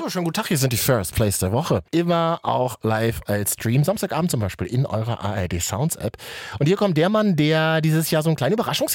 Hallo, schönen guten Tag, hier sind die First Plays der Woche. Immer auch live als Stream, Samstagabend zum Beispiel in eurer ARD Sounds App. Und hier kommt der Mann, der dieses Jahr so einen kleinen Überraschungshit